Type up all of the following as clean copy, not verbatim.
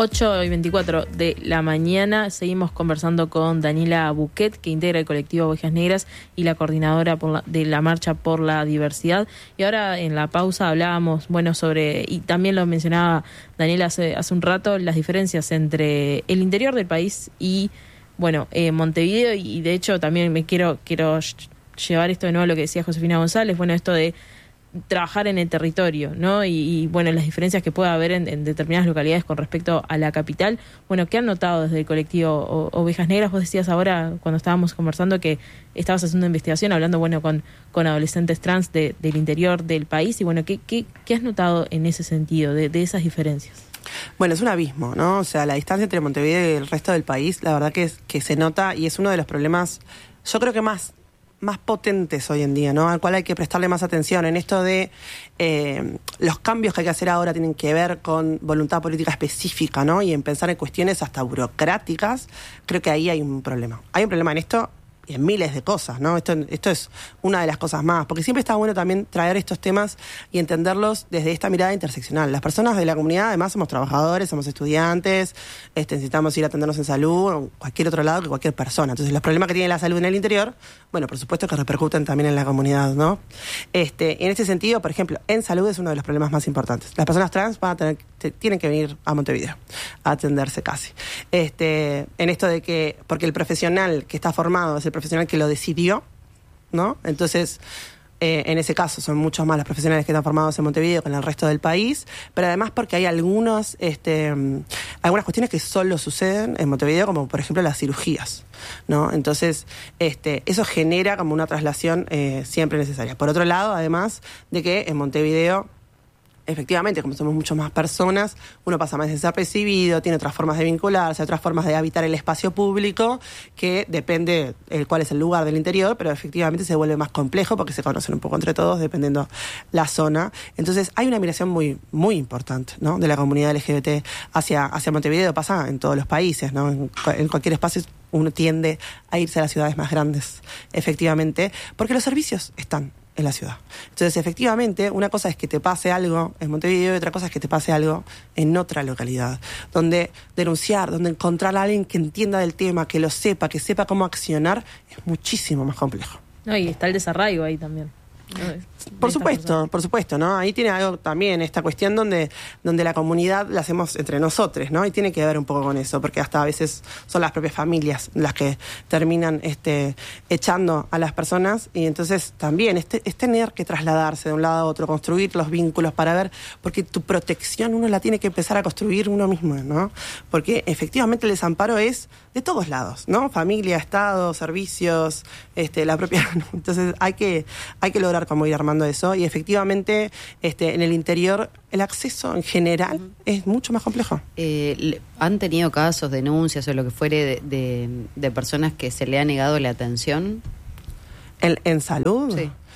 8:24 de la mañana. Seguimos conversando con Daniela Buquet, que integra el colectivo Ovejas Negras y la coordinadora de la Marcha por la Diversidad. Y ahora en la pausa hablábamos, sobre, y también lo mencionaba Daniela hace un rato, las diferencias entre el interior del país y, Montevideo. Y de hecho también me quiero llevar esto de nuevo a lo que decía Josefina González, esto de trabajar en el territorio, ¿no? Y las diferencias que puede haber en determinadas localidades con respecto a la capital. ¿Qué han notado desde el colectivo Ovejas Negras? Vos decías ahora, cuando estábamos conversando, que estabas haciendo investigación, hablando, con adolescentes trans del interior del país. Y, ¿qué has notado en ese sentido, de esas diferencias? Es un abismo, ¿no? O sea, la distancia entre Montevideo y el resto del país, la verdad que se nota, y es uno de los problemas, yo creo que más potentes hoy en día, ¿no? Al cual hay que prestarle más atención. En esto de los cambios que hay que hacer ahora tienen que ver con voluntad política específica, ¿no? Y en pensar en cuestiones hasta burocráticas, creo que ahí hay un problema. Hay un problema en esto y en miles de cosas, ¿no? Esto es una de las cosas más, porque siempre está bueno también traer estos temas y entenderlos desde esta mirada interseccional. Las personas de la comunidad, además, somos trabajadores, somos estudiantes, necesitamos ir a atendernos en salud o en cualquier otro lado que cualquier persona. Entonces, los problemas que tiene la salud en el interior, por supuesto que repercuten también en la comunidad, ¿no? En este sentido, por ejemplo, en salud es uno de los problemas más importantes. Las personas trans tienen que venir a Montevideo a atenderse casi. En esto de que, porque el profesional que está formado es el profesional que lo decidió, ¿no? Entonces, en ese caso son muchos más los profesionales que están formados en Montevideo que en el resto del país, pero además porque hay algunas cuestiones que solo suceden en Montevideo, como por ejemplo las cirugías, ¿no? Entonces, eso genera como una traslación siempre necesaria. Por otro lado, además de que en Montevideo, efectivamente, como somos mucho más personas, uno pasa más desapercibido, tiene otras formas de vincularse, otras formas de habitar el espacio público, que depende cuál es el lugar del interior, pero efectivamente se vuelve más complejo porque se conocen un poco entre todos, dependiendo la zona. Entonces hay una migración muy, muy importante, ¿no? De la comunidad LGBT hacia Montevideo. Pasa en todos los países, ¿no? En cualquier espacio uno tiende a irse a las ciudades más grandes, efectivamente, porque los servicios están en la ciudad. Entonces, efectivamente, una cosa es que te pase algo en Montevideo y otra cosa es que te pase algo en otra localidad, donde denunciar, donde encontrar a alguien que entienda del tema, que lo sepa, que sepa cómo accionar, es muchísimo más complejo. No, y está el desarraigo ahí también. Por supuesto, ¿no? Ahí tiene algo también, esta cuestión donde la comunidad la hacemos entre nosotros, ¿no? Y tiene que ver un poco con eso, porque hasta a veces son las propias familias las que terminan echando a las personas, y entonces también es tener que trasladarse de un lado a otro, construir los vínculos para ver, porque tu protección uno la tiene que empezar a construir uno mismo, ¿no? Porque efectivamente el desamparo es de todos lados, ¿no? Familia, Estado, servicios, la propia... Entonces hay que lograr como ir armando eso, y efectivamente en el interior el acceso en general es mucho más complejo. ¿Han tenido casos, denuncias o lo que fuere de personas que se le ha negado la atención? ¿En salud?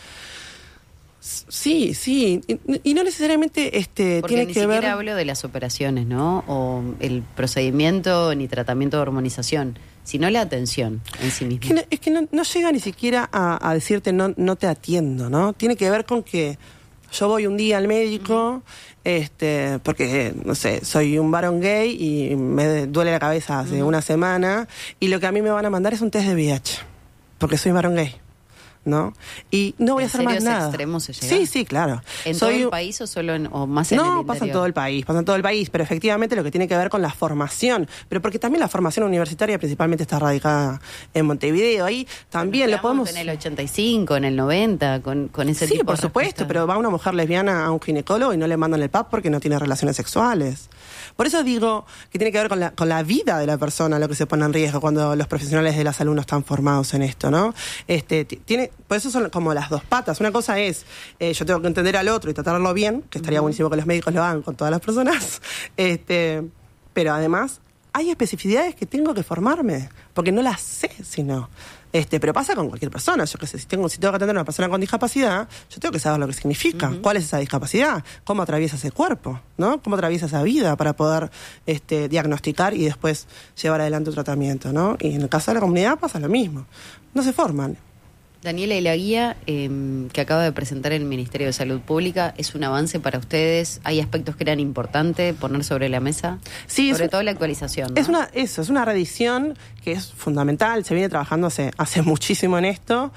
Sí. Sí. Y no necesariamente tiene que ver... Porque ni siquiera hablo de las operaciones, ¿no? O el procedimiento ni tratamiento de hormonización, sino la atención en sí misma. Es que no llega ni siquiera a decirte no te atiendo, ¿no? Tiene que ver con que yo voy un día al médico, porque, no sé, soy un varón gay y me duele la cabeza hace una semana, y lo que a mí me van a mandar es un test de VIH, porque soy varón gay, ¿no? Y no voy a hacer más nada. ¿Extremos se llega? Sí, claro. ¿En todo el país o solo o más en el interior? No, pasa en todo el país, pero efectivamente lo que tiene que ver con la formación, pero porque también la formación universitaria principalmente está radicada en Montevideo. Ahí también lo podemos... En el 85, en el 90, con ese tipo de... Sí, por supuesto, pero va una mujer lesbiana a un ginecólogo y no le mandan el PAP porque no tiene relaciones sexuales. Por eso digo que tiene que ver con la vida de la persona lo que se pone en riesgo cuando los profesionales de la salud no están formados en esto, ¿no? Por eso son como las dos patas. Una cosa es, yo tengo que entender al otro y tratarlo bien, que estaría buenísimo que los médicos lo hagan con todas las personas, pero además hay especificidades que tengo que formarme, porque no las sé, sino... pero pasa con cualquier persona. Yo qué sé, si tengo que atender a una persona con discapacidad, yo tengo que saber lo que significa, cuál es esa discapacidad, cómo atraviesa ese cuerpo, ¿no? Cómo atraviesa esa vida para poder diagnosticar y después llevar adelante un tratamiento, ¿no? Y en el caso de la comunidad pasa lo mismo. No se forman. Daniela, y la guía que acaba de presentar el Ministerio de Salud Pública, ¿es un avance para ustedes? ¿Hay aspectos que eran importantes poner sobre la mesa? Sí, sobre todo la actualización, ¿no? Es una reedición que es fundamental, se viene trabajando hace muchísimo en esto,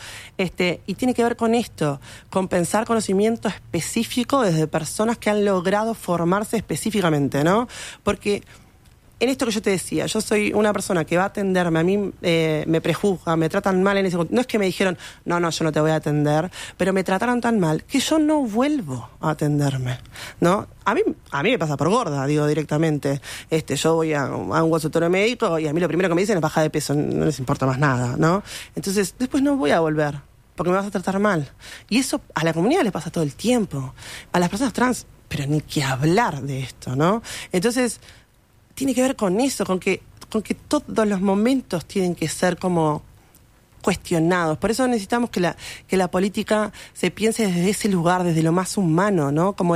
y tiene que ver con esto, con pensar conocimiento específico desde personas que han logrado formarse específicamente, ¿no? Porque en esto que yo te decía, yo soy una persona que va a atenderme, a mí me prejuzgan, me tratan mal en ese... No es que me dijeron, no, yo no te voy a atender, pero me trataron tan mal que yo no vuelvo a atenderme, ¿no? A mí me pasa por gorda, digo directamente. Yo voy a un consultorio médico y a mí lo primero que me dicen es baja de peso, no les importa más nada, ¿no? Entonces, después no voy a volver, porque me vas a tratar mal. Y eso a la comunidad le pasa todo el tiempo. A las personas trans, pero ni que hablar de esto, ¿no? Entonces... tiene que ver con eso, con que todos los momentos tienen que ser como cuestionados. Por eso necesitamos que la política se piense desde ese lugar, desde lo más humano, ¿no? Como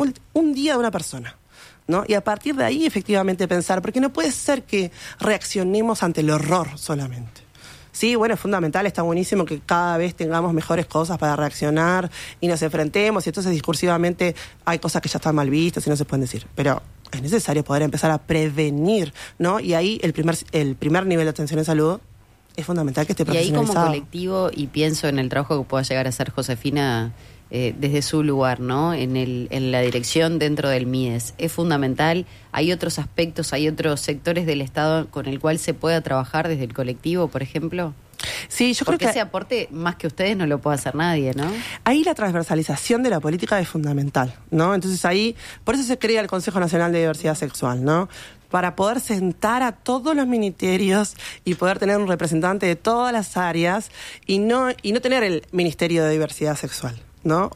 un día de una persona, ¿no? Y a partir de ahí efectivamente pensar, porque no puede ser que reaccionemos ante el horror solamente. Sí, bueno, es fundamental, está buenísimo que cada vez tengamos mejores cosas para reaccionar y nos enfrentemos, y entonces discursivamente hay cosas que ya están mal vistas y no se pueden decir, pero es necesario poder empezar a prevenir, ¿no? Y ahí el primer nivel de atención en salud es fundamental que esté profesionalizado. Y ahí como colectivo, y pienso en el trabajo que pueda llegar a hacer Josefina desde su lugar, ¿no? En la dirección dentro del MIDES, es fundamental. ¿Hay otros aspectos, hay otros sectores del Estado con el cual se pueda trabajar desde el colectivo, por ejemplo? Sí, yo creo que ese aporte, más que ustedes, no lo puede hacer nadie, ¿no? Ahí la transversalización de la política es fundamental, ¿no? Entonces ahí, por eso se crea el Consejo Nacional de Diversidad Sexual, ¿no? Para poder sentar a todos los ministerios y poder tener un representante de todas las áreas y no tener el Ministerio de Diversidad Sexual, ¿no?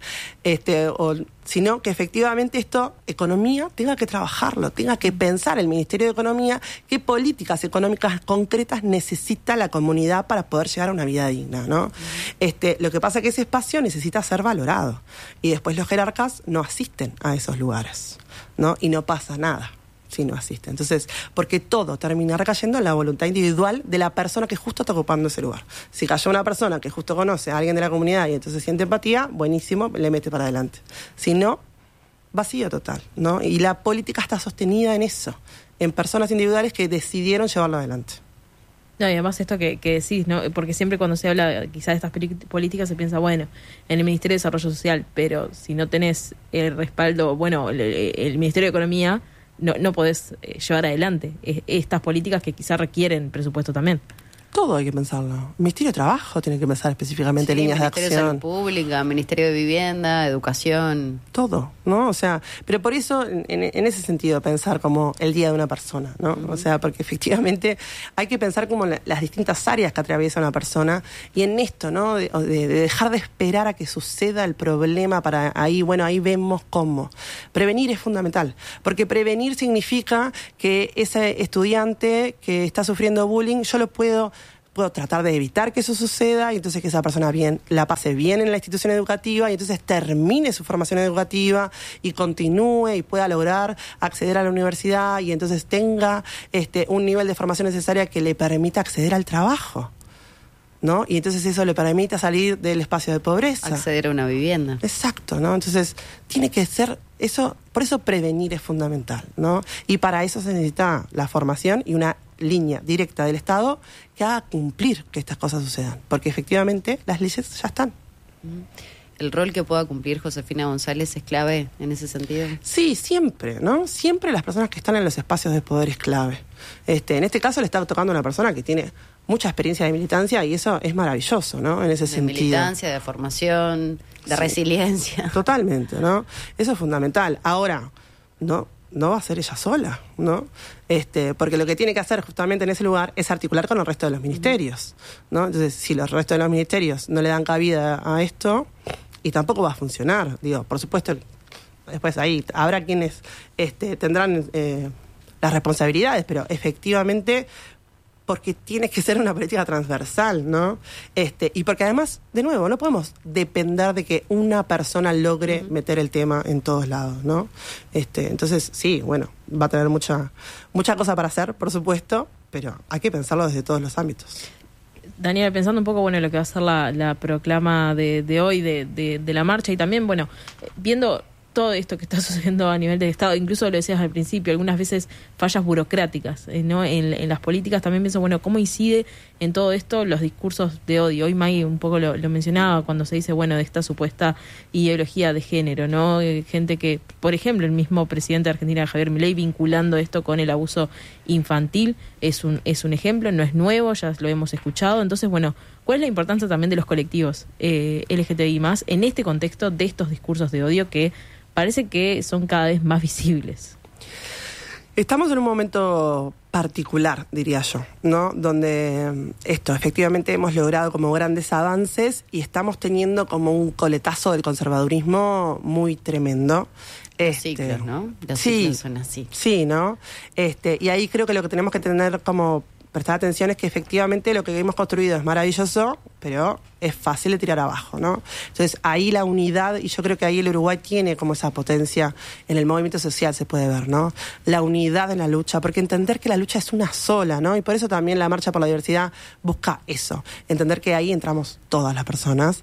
Sino que efectivamente economía, tenga que trabajarlo, tenga que pensar el Ministerio de Economía qué políticas económicas concretas necesita la comunidad para poder llegar a una vida digna, ¿no? Lo que pasa es que ese espacio necesita ser valorado y después los jerarcas no asisten a esos lugares, ¿no? Y no pasa nada si no asiste. Entonces, porque todo termina recayendo en la voluntad individual de la persona que justo está ocupando ese lugar. Si cayó una persona que justo conoce a alguien de la comunidad y entonces siente empatía, buenísimo, le mete para adelante. Si no, vacío total, ¿no? Y la política está sostenida en eso, en personas individuales que decidieron llevarlo adelante. No, y además esto que decís, ¿no? Porque siempre cuando se habla quizás de estas políticas se piensa, bueno, en el Ministerio de Desarrollo Social, pero si no tenés el respaldo, bueno, el Ministerio de Economía, no podés llevar adelante estas políticas que quizás requieren presupuesto también. Todo hay que pensarlo. El Ministerio de Trabajo tiene que pensar específicamente líneas de acción. Ministerio de Salud Pública, Ministerio de Vivienda, Educación. Todo, ¿no? O sea, pero por eso, en ese sentido, pensar como el día de una persona, ¿no? O sea, porque efectivamente hay que pensar como las distintas áreas que atraviesa una persona y en esto, ¿no? De dejar de esperar a que suceda el problema para ahí vemos cómo. Prevenir es fundamental, porque prevenir significa que ese estudiante que está sufriendo bullying, yo lo puedo tratar de evitar que eso suceda y entonces que esa persona la pase bien en la institución educativa y entonces termine su formación educativa y continúe y pueda lograr acceder a la universidad y entonces tenga un nivel de formación necesaria que le permita acceder al trabajo, ¿no? Y entonces eso le permita salir del espacio de pobreza. Acceder a una vivienda. Exacto, ¿no? Entonces tiene que ser eso, por eso prevenir es fundamental, ¿no? Y para eso se necesita la formación y una línea directa del Estado que haga cumplir que estas cosas sucedan, porque efectivamente las leyes ya están. ¿El rol que pueda cumplir Josefina González es clave en ese sentido? Sí, siempre, ¿no? Siempre las personas que están en los espacios de poder es clave. En este caso le está tocando a una persona que tiene mucha experiencia de militancia y eso es maravilloso, ¿no? En ese sentido. De militancia, de formación, de resiliencia. Totalmente, ¿no? Eso es fundamental. Ahora, no va a ser ella sola, ¿no? Porque lo que tiene que hacer justamente en ese lugar es articular con el resto de los ministerios, ¿no? Entonces, si los restos de los ministerios no le dan cabida a esto, y tampoco va a funcionar, digo, por supuesto, después ahí habrá quienes tendrán las responsabilidades, pero efectivamente porque tiene que ser una política transversal, ¿no? Y porque además, de nuevo, no podemos depender de que una persona logre meter el tema en todos lados, ¿no? Entonces, sí, bueno, va a tener mucha cosa para hacer, por supuesto, pero hay que pensarlo desde todos los ámbitos. Daniela, pensando un poco, bueno, lo que va a ser la proclama de hoy, de la marcha, y también, bueno, viendo todo esto que está sucediendo a nivel del Estado, incluso lo decías al principio, algunas veces fallas burocráticas, ¿no? En las políticas también pienso, bueno, ¿cómo incide en todo esto los discursos de odio? Hoy May un poco lo mencionaba cuando se dice, bueno, de esta supuesta ideología de género, ¿no? Gente que, por ejemplo, el mismo presidente de Argentina, Javier Milei, vinculando esto con el abuso infantil, es un ejemplo, no es nuevo, ya lo hemos escuchado. Entonces, bueno, ¿cuál es la importancia también de los colectivos LGTBI+, en este contexto de estos discursos de odio que parece que son cada vez más visibles? Estamos en un momento particular, diría yo, ¿no? Donde efectivamente hemos logrado como grandes avances y estamos teniendo como un coletazo del conservadurismo muy tremendo. Los ciclos, ¿no? Los sí, ciclos son así. Sí, ¿no? Y ahí creo que lo que tenemos que tener como prestar atención es que efectivamente lo que hemos construido es maravilloso, pero es fácil de tirar abajo, ¿no? Entonces ahí la unidad, y yo creo que ahí el Uruguay tiene como esa potencia en el movimiento social, se puede ver, ¿no? La unidad en la lucha, porque entender que la lucha es una sola, ¿no? Y por eso también la Marcha por la Diversidad busca eso, entender que ahí entramos todas las personas.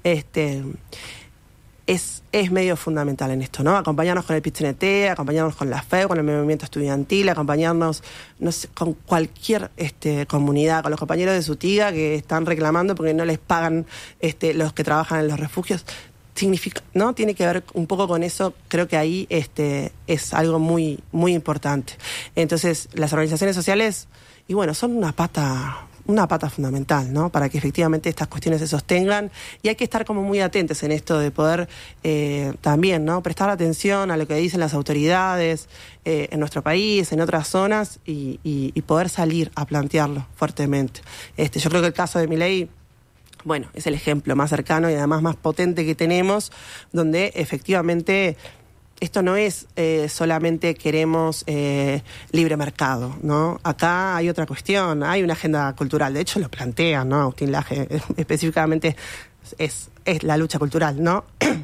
Es medio fundamental en esto, ¿no? Acompañarnos con el PIT-CNT, acompañarnos con la FEU, con el movimiento estudiantil, acompañarnos, no sé, con cualquier comunidad, con los compañeros de Sutiga que están reclamando porque no les pagan los que trabajan en los refugios. Significa, ¿no? Tiene que ver un poco con eso. Creo que ahí es algo muy, muy importante. Entonces, las organizaciones sociales, y bueno, son una pata fundamental, ¿no? Para que efectivamente estas cuestiones se sostengan, y hay que estar como muy atentos en esto de poder también, ¿no? Prestar atención a lo que dicen las autoridades en nuestro país, en otras zonas, y poder salir a plantearlo fuertemente. Yo creo que el caso de Milei, bueno, es el ejemplo más cercano y además más potente que tenemos, donde efectivamente esto no es solamente queremos libre mercado, ¿no? Acá hay otra cuestión, hay una agenda cultural. De hecho, lo plantea, ¿no? Agustín Laje específicamente es la lucha cultural, ¿no?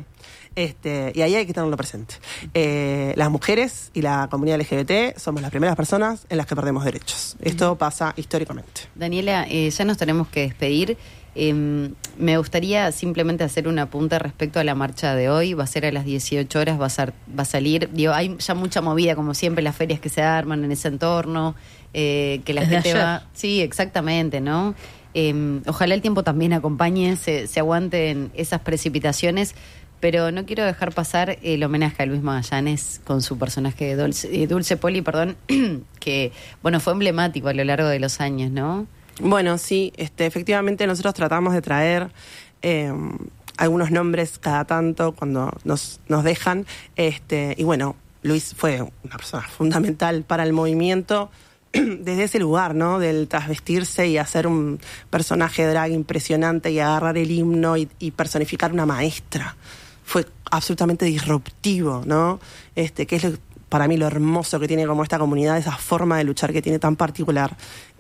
Y ahí hay que tenerlo presente. Las mujeres y la comunidad LGBT somos las primeras personas en las que perdemos derechos. Esto pasa históricamente. Daniela, ya nos tenemos que despedir. Me gustaría simplemente hacer un apunte respecto a la marcha de hoy. Va a ser a las 18 horas, va a salir. Digo, hay ya mucha movida, como siempre, las ferias que se arman en ese entorno, que la gente va... Sí, exactamente, ¿no? Ojalá el tiempo también acompañe, se aguanten esas precipitaciones, pero no quiero dejar pasar el homenaje a Luis Magallanes con su personaje Dulce Poli, que, bueno, fue emblemático a lo largo de los años, ¿no? Bueno, sí, efectivamente nosotros tratamos de traer algunos nombres cada tanto cuando nos dejan, y bueno, Luis fue una persona fundamental para el movimiento desde ese lugar, ¿no? Del trasvestirse y hacer un personaje drag impresionante y agarrar el himno y personificar una maestra. Fue absolutamente disruptivo, ¿no? Que es para mí lo hermoso que tiene como esta comunidad, esa forma de luchar que tiene tan particular.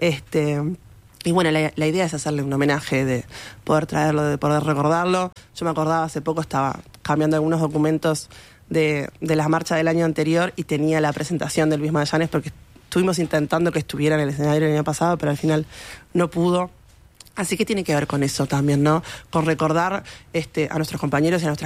Y bueno, la idea es hacerle un homenaje, de poder traerlo, de poder recordarlo. Yo me acordaba, hace poco estaba cambiando algunos documentos de la marcha del año anterior y tenía la presentación de Luis Magallanes, porque estuvimos intentando que estuviera en el escenario el año pasado, pero al final no pudo. Así que tiene que ver con eso también, ¿no? Con recordar a nuestros compañeros y a nuestras